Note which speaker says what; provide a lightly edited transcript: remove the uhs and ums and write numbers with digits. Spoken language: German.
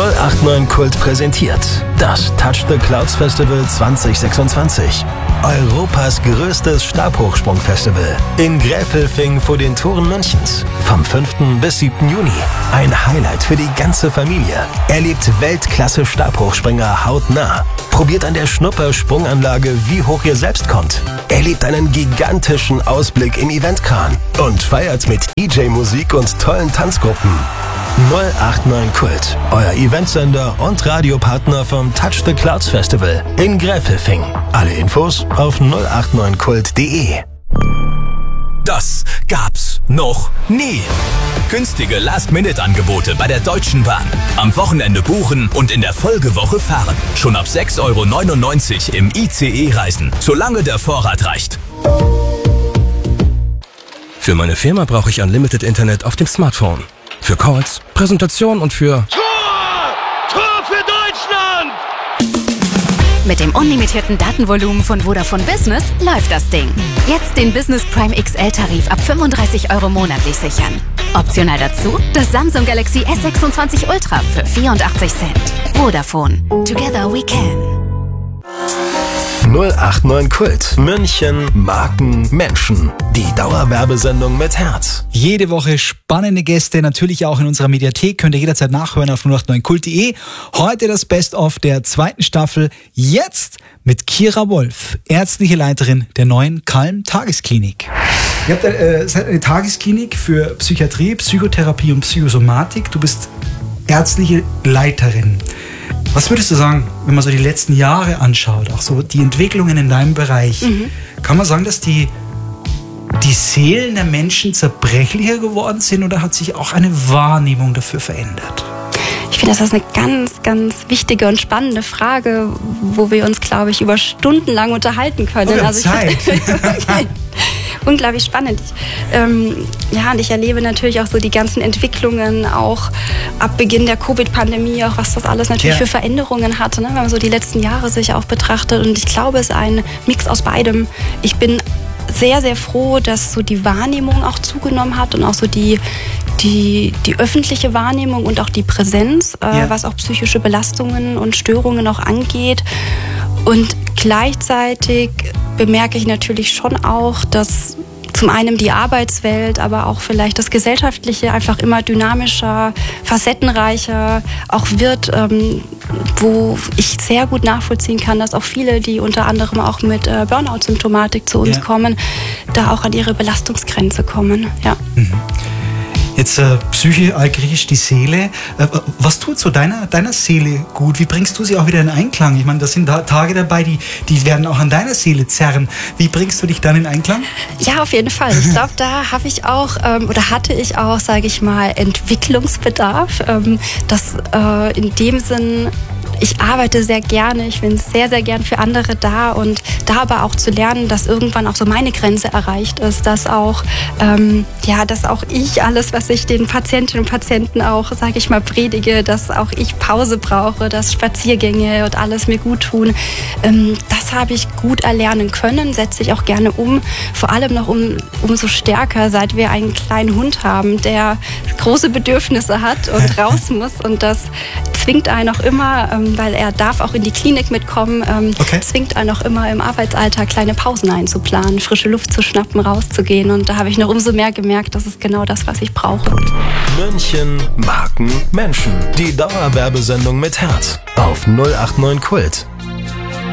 Speaker 1: 089 Kult präsentiert das Touch the Clouds Festival 2026. Europas größtes Stabhochsprung-Festival in Gräfelfing vor den Toren Münchens. Vom 5. bis 7. Juni. Ein Highlight für die ganze Familie. Erlebt Weltklasse-Stabhochspringer hautnah. Probiert an der Schnupper-Sprunganlage, wie hoch ihr selbst kommt. Erlebt einen gigantischen Ausblick im Eventkran. Und feiert mit DJ-Musik und tollen Tanzgruppen. 089 Kult, euer Eventsender und Radiopartner vom Touch the Clouds Festival in Gräfelfing. Alle Infos auf 089kult.de.
Speaker 2: Das gab's noch nie. Günstige Last-Minute-Angebote bei der Deutschen Bahn. Am Wochenende buchen und in der Folgewoche fahren. Schon ab 6,99 € im ICE reisen, solange der Vorrat reicht. Für meine Firma brauche ich Unlimited Internet auf dem Smartphone. Für Calls, Präsentation und für...
Speaker 3: Tor für Deutschland!
Speaker 4: Mit dem unlimitierten Datenvolumen von Vodafone Business läuft das Ding. Jetzt den Business Prime XL-Tarif ab 35 € monatlich sichern. Optional dazu das Samsung Galaxy S26 Ultra für 84 Cent. Vodafone. Together we can.
Speaker 1: 089 Kult. München, Marken, Menschen. Die Dauerwerbesendung mit Herz.
Speaker 5: Jede Woche spannende Gäste, natürlich auch in unserer Mediathek. Könnt ihr jederzeit nachhören auf 089kult.de. Heute das Best-of der 2. Staffel. Jetzt mit Kira Wolf, ärztliche Leiterin der neuen Calm-Tagesklinik. Ihr habt eine Tagesklinik für Psychiatrie, Psychotherapie und Psychosomatik. Du bist ärztliche Leiterin. Was würdest du sagen, wenn man so die letzten Jahre anschaut, auch so die Entwicklungen in deinem Bereich, kann man sagen, dass die Seelen der Menschen zerbrechlicher geworden sind oder hat sich auch eine Wahrnehmung dafür verändert?
Speaker 6: Ich finde, das ist eine ganz, ganz wichtige und spannende Frage, wo wir uns, glaube ich, über Stunden lang unterhalten können.
Speaker 5: Also Zeit.
Speaker 6: Unglaublich spannend. Und ich erlebe natürlich auch so die ganzen Entwicklungen, auch ab Beginn der Covid-Pandemie, auch was das alles natürlich für Veränderungen hatte, ne? Wenn man so die letzten Jahre sich auch betrachtet. Und ich glaube, es ist ein Mix aus beidem. Ich bin sehr, sehr froh, dass so die Wahrnehmung auch zugenommen hat und auch so die öffentliche Wahrnehmung und auch die Präsenz, was auch psychische Belastungen und Störungen auch angeht. Und gleichzeitig bemerke ich natürlich schon auch, dass zum einen die Arbeitswelt, aber auch vielleicht das Gesellschaftliche einfach immer dynamischer, facettenreicher auch wird, wo ich sehr gut nachvollziehen kann, dass auch viele, die unter anderem auch mit Burnout-Symptomatik zu uns kommen, da auch an ihre Belastungsgrenze kommen. Ja.
Speaker 5: Jetzt Psyche, altgriechisch die Seele. Was tut so deiner Seele gut? Wie bringst du sie auch wieder in Einklang? Ich meine, da sind Tage dabei, die werden auch an deiner Seele zerren. Wie bringst du dich dann in Einklang?
Speaker 6: Ja, auf jeden Fall. Ich glaube, da habe ich auch hatte ich auch, sage ich mal, Entwicklungsbedarf. Das in dem Sinn, ich arbeite sehr gerne, ich bin sehr, sehr gern für andere da und da aber auch zu lernen, dass irgendwann auch so meine Grenze erreicht ist, dass auch, dass auch ich alles, was ich den Patientinnen und Patienten auch, sage ich mal, predige, dass auch ich Pause brauche, dass Spaziergänge und alles mir gut tun. Das habe ich gut erlernen können, setze ich auch gerne um, vor allem noch umso stärker, seit wir einen kleinen Hund haben, der große Bedürfnisse hat und raus muss und das zwingt einen auch immer, weil er darf auch in die Klinik mitkommen, zwingt einen auch immer im Arbeitsalltag kleine Pausen einzuplanen, frische Luft zu schnappen, rauszugehen und da habe ich noch umso mehr gemerkt, das ist genau das, was ich brauche.
Speaker 1: München, Marken, Menschen. Die Dauerwerbesendung mit Herz auf 089 Kult.